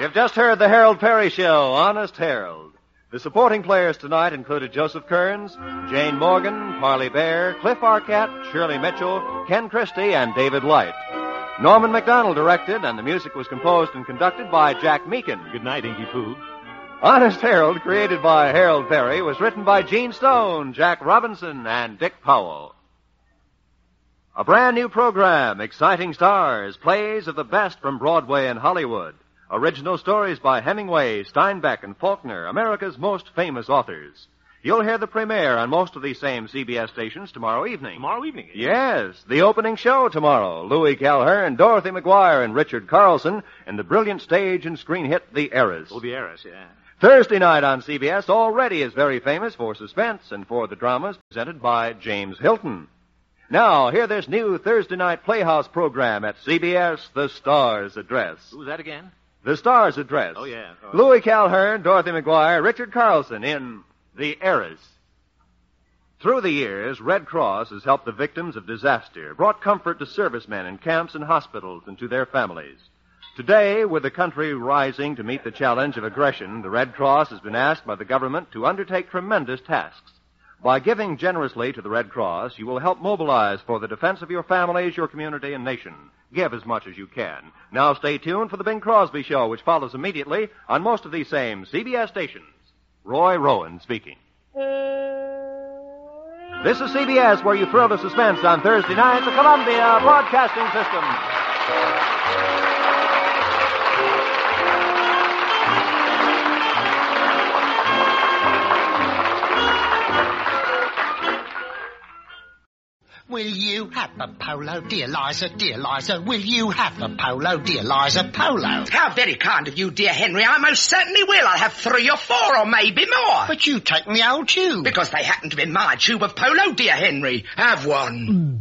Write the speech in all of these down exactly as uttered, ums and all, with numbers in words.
You've just heard the Harold Perry Show, Honest Harold. The supporting players tonight included Joseph Kearns, Jane Morgan, Parley Bear, Cliff Arquette, Shirley Mitchell, Ken Christie, and David Light. Norman MacDonald directed, and the music was composed and conducted by Jack Meakin. Good night, Inky Pooh. Honest Harold, created by Harold Perry, was written by Gene Stone, Jack Robinson, and Dick Powell. A brand new program, exciting stars, plays of the best from Broadway and Hollywood. Original stories by Hemingway, Steinbeck, and Faulkner, America's most famous authors. You'll hear the premiere on most of these same C B S stations tomorrow evening. Tomorrow evening? Yes, the opening show tomorrow. Louis Calhern, Dorothy McGuire, and Richard Carlson in the brilliant stage and screen hit The Heiress. Oh, The Heiress, yeah. Thursday night on C B S already is very famous for suspense and for the dramas presented by James Hilton. Now, hear this new Thursday night Playhouse program at C B S, The Stars Address. Who's that again? The Stars Address. Oh, yeah. Oh, Louis Calhern, Dorothy McGuire, Richard Carlson in The Heiress. Through the years, Red Cross has helped the victims of disaster, brought comfort to servicemen in camps and hospitals and to their families. Today, with the country rising to meet the challenge of aggression, the Red Cross has been asked by the government to undertake tremendous tasks. By giving generously to the Red Cross, you will help mobilize for the defense of your families, your community, and nation. Give as much as you can. Now stay tuned for the Bing Crosby Show, which follows immediately on most of these same C B S stations. Roy Rowan speaking. This is C B S, where you thrill to suspense on Thursday night, the Columbia Broadcasting System. Will you have a polo, dear Liza, dear Liza? Will you have a polo, dear Liza, polo? How very kind of you, dear Henry. I most certainly will. I'll have three or four or maybe more. But you take me old tube. Because they happen to be my tube of polo, dear Henry. Have one.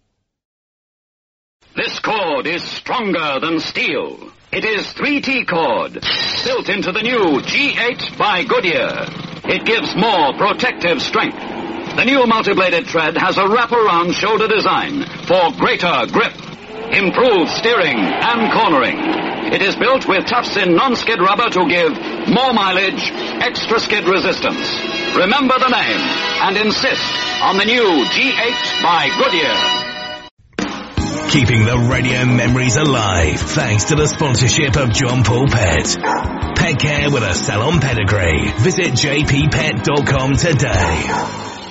This cord is stronger than steel. It is three T cord, built into the new G eight by Goodyear. It gives more protective strength. The new multi-bladed tread has a wraparound shoulder design for greater grip, improved steering and cornering. It is built with tufts in non-skid rubber to give more mileage, extra skid resistance. Remember the name and insist on the new G eight by Goodyear. Keeping the radio memories alive thanks to the sponsorship of John Paul Pet. Pet care with a salon pedigree. Visit j p pet dot com today.